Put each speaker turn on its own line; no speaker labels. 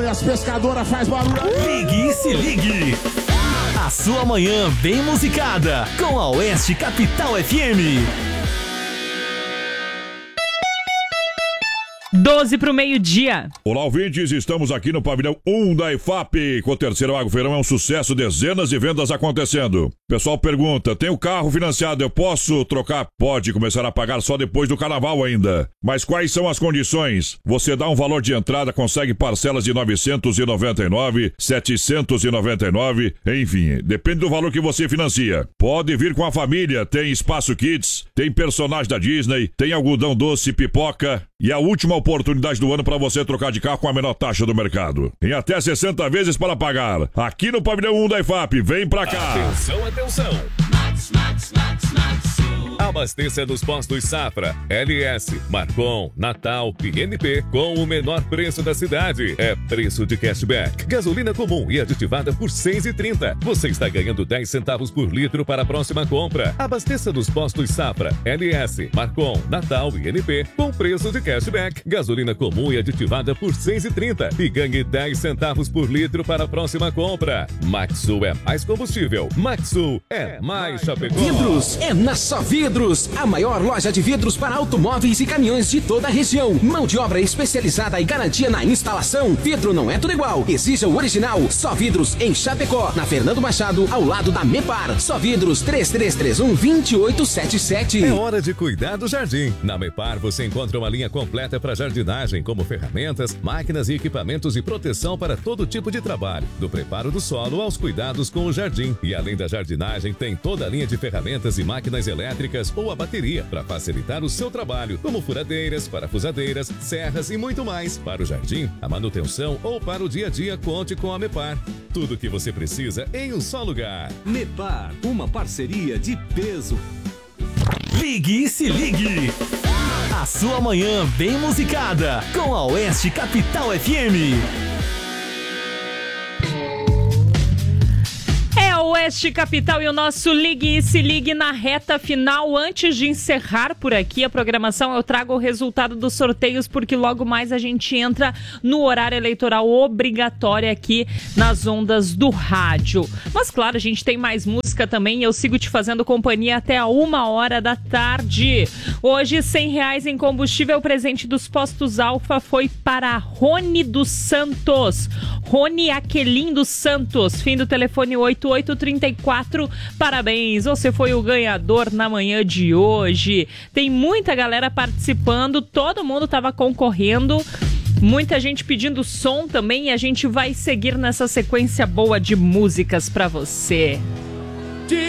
e as pescadoras faz barulho.
Ligue e se ligue. A sua manhã bem musicada com a Oeste Capital FM.
12 pro meio-dia.
Olá, ouvintes, estamos aqui no pavilhão 1 da IFAP. Com o terceiro Agrofeirão é um sucesso, dezenas de vendas acontecendo. Pessoal pergunta, tenho carro financiado, eu posso trocar? Pode começar a pagar só depois do carnaval ainda. Mas quais são as condições? Você dá um valor de entrada, consegue parcelas de 999, 799, enfim, depende do valor que você financia. Pode vir com a família, tem espaço kids, tem personagem da Disney, tem algodão doce, pipoca e a última oportunidade do ano para você trocar de carro com a menor taxa do mercado. Em até 60 vezes para pagar. Aqui no pavilhão 1 da IFAP. Vem pra cá.
Atenção, atenção. Abasteça nos postos Safra, LS, Marcon, Natal e NP com o menor preço da cidade. É preço de cashback. Gasolina comum e aditivada por R$ 6,30. Você está ganhando 10 centavos por litro para a próxima compra. Abasteça nos postos Safra, LS, Marcon, Natal e NP com preço de cashback. Gasolina comum e aditivada por R$ 6,30 e ganhe 10 centavos por litro para a próxima compra. Maxsul é mais combustível. Maxsul é mais Chapecó.
Vidros é na Só Vidros, a maior loja de vidros para automóveis e caminhões de toda a região. Mão de obra especializada e garantia na instalação. Vidro não é tudo igual, exija o original. Só Vidros em Chapecó, na Fernando Machado, ao lado da Mepar. Só Vidros 3331-2877.
É hora de cuidar do jardim. Na Mepar você encontra uma linha completa para jardinagem, como ferramentas, máquinas e equipamentos de proteção para todo tipo de trabalho, do preparo do solo aos cuidados com o jardim. E além da jardinagem, tem toda a linha de ferramentas e máquinas elétricas ou a bateria para facilitar o seu trabalho, como furadeiras, parafusadeiras, serras e muito mais. Para o jardim, a manutenção ou para o dia a dia, conte com a Mepar. Tudo o que você precisa em um só lugar.
Mepar, uma parceria de peso. Ligue e se ligue. A sua manhã bem musicada com a Oeste Capital FM.
Oeste Capital e o nosso Ligue e se Ligue na reta final. Antes de encerrar por aqui a programação, eu trago o resultado dos sorteios, porque logo mais a gente entra no horário eleitoral obrigatório aqui nas ondas do rádio. Mas claro, a gente tem mais música também e eu sigo te fazendo companhia até a 1h da tarde. Hoje, R$100 em combustível presente dos postos Alfa foi para Rony dos Santos. Rony Aquelim dos Santos, fim do telefone 8834. Parabéns, você foi o ganhador na manhã de hoje. Tem muita galera participando, todo mundo estava concorrendo. Muita gente pedindo som também e a gente vai seguir nessa sequência boa de músicas para você.